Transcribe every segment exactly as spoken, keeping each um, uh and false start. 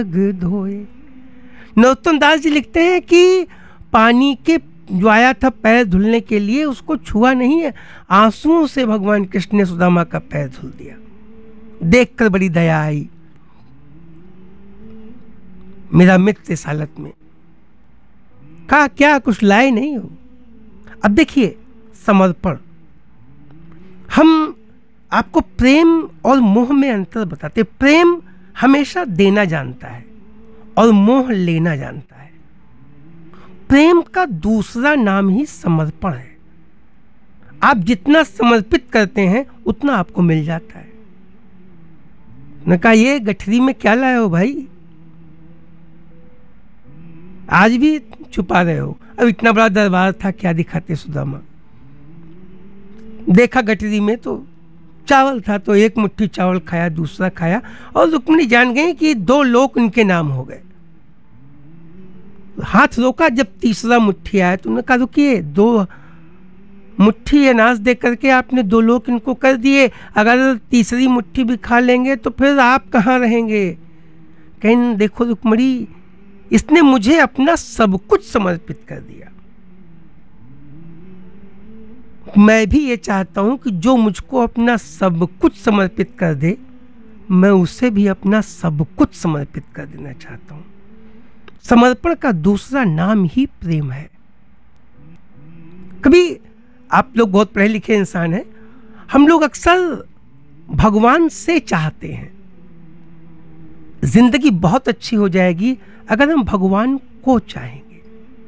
धोए। नरोत्तम दास जी लिखते हैं कि पानी के जो आया था पैर धुलने के लिए उसको छुआ नहीं है, आंसुओं से भगवान कृष्ण ने सुदामा का पैर धुल दिया। देखकर बड़ी दया आई, मेरा मित्र इस हालत में, कहा क्या कुछ लाए नहीं हो। अब देखिए समर्पण, हम आपको प्रेम और मोह में अंतर बताते। प्रेम हमेशा देना जानता है और मोह लेना जानता है। प्रेम का दूसरा नाम ही समर्पण है। आप जितना समर्पित करते हैं उतना आपको मिल जाता है। न कहा ये गठरी में क्या लाए हो भाई, आज भी छुपा रहे हो। अब इतना बड़ा दरबार था, क्या दिखाते सुदामा। देखा गठरी में तो चावल था, तो एक मुट्ठी चावल खाया, दूसरा खाया, और रुक्मिणी जान गई कि दो लोक इनके नाम हो गए। हाथ रोका, जब तीसरा मुट्ठी आया तो उन्होंने कहा रुकिए, दो मुट्ठी अनाज दे करके आपने दो लोक इनको कर दिए, अगर तीसरी मुट्ठी भी खा लेंगे तो फिर आप कहाँ रहेंगे। कहीं देखो रुक्मिणी, इसने मुझे अपना सब कुछ समर्पित कर दिया। मैं भी ये चाहता हूं कि जो मुझको अपना सब कुछ समर्पित कर दे, मैं उसे भी अपना सब कुछ समर्पित कर देना चाहता हूं। समर्पण का दूसरा नाम ही प्रेम है। कभी आप लोग बहुत पढ़े लिखे इंसान हैं, हम लोग अक्सर भगवान से चाहते हैं जिंदगी बहुत अच्छी हो जाएगी अगर हम भगवान को चाहेंगे।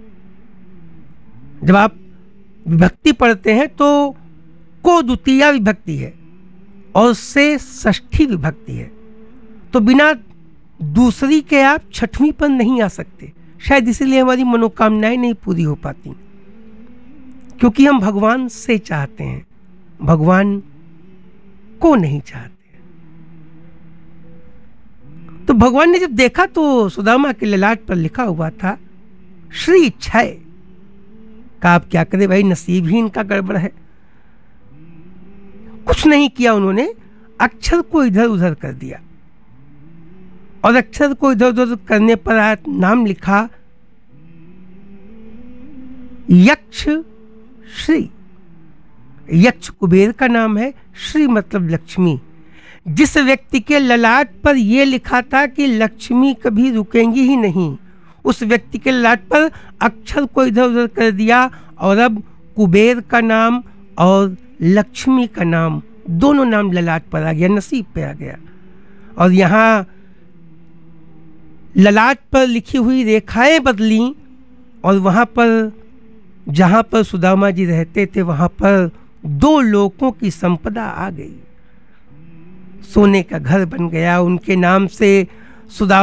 जब आप विभक्ति पढ़ते हैं तो को द्वितीया विभक्ति है और से षष्ठी विभक्ति है, तो बिना दूसरी के आप छठवीं पर नहीं आ सकते। शायद इसीलिए हमारी मनोकामनाएं नहीं पूरी हो पाती, क्योंकि हम भगवान से चाहते हैं, भगवान को नहीं चाहते। तो भगवान ने जब देखा तो सुदामा के ललाट पर लिखा हुआ था श्री क्षय। का आप क्या करें भाई, नसीब ही इनका गड़बड़ है। कुछ नहीं किया उन्होंने, अक्षर को इधर उधर कर दिया, और अक्षर को इधर उधर करने पर नाम लिखा यक्ष श्री। यक्ष कुबेर का नाम है, श्री मतलब लक्ष्मी। जिस व्यक्ति के ललाट पर यह लिखा था कि लक्ष्मी कभी रुकेंगी ही नहीं, उस व्यक्ति के ललाट पर अक्षर को इधर उधर कर दिया, और अब कुबेर का नाम और लक्ष्मी का नाम, दोनों नाम ललाट पर आ गया, नसीब पे आ गया। और यहाँ ललाट पर लिखी हुई रेखाएं बदली, और वहाँ पर जहाँ पर सुदामा जी रहते थे वहाँ पर दो लोकों की संपदा आ गई। सोने का घर बन गया, उनके नाम से सुदामा